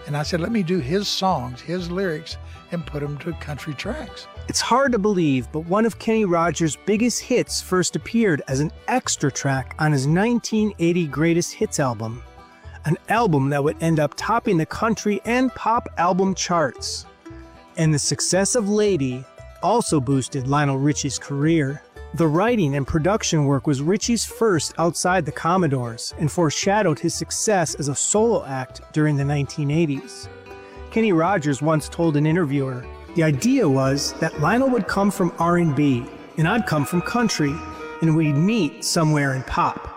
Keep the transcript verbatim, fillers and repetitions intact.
And I said, let me do his songs, his lyrics, and put them to country tracks. It's hard to believe, but one of Kenny Rogers' biggest hits first appeared as an extra track on his nineteen eighty Greatest Hits album, an album that would end up topping the country and pop album charts. And the success of Lady also boosted Lionel Richie's career. The writing and production work was Richie's first outside the Commodores and foreshadowed his success as a solo act during the nineteen eighties. Kenny Rogers once told an interviewer, "The idea was that Lionel would come from R and B and I'd come from country, and we'd meet somewhere in pop."